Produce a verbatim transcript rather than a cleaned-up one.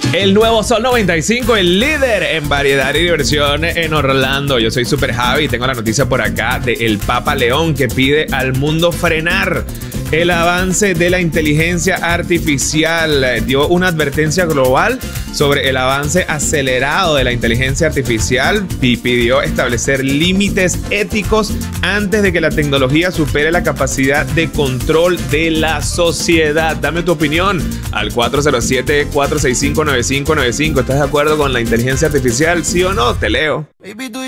El nuevo Sol noventa y cinco, el líder en variedad y diversión en Orlando. Yo soy Super Javi y tengo la noticia por acá de el Papa León, que pide al mundo frenar el avance de la inteligencia artificial. Dio una advertencia global sobre el avance acelerado de la inteligencia artificial y pidió establecer límites éticos antes de que la tecnología supere la capacidad de control de la sociedad. Dame tu opinión al cuatro cero siete, cuatro seis cinco, nueve cinco nueve cinco. ¿Estás de acuerdo con la inteligencia artificial? ¿Sí o no? Te leo. Baby,